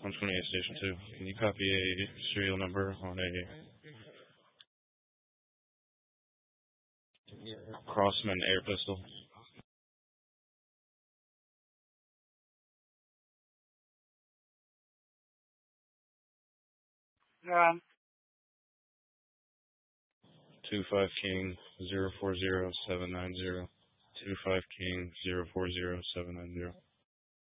128 Station 2. Can you copy a serial number on a Crossman air pistol? Yeah. 25 King 040790. 25 King 040790.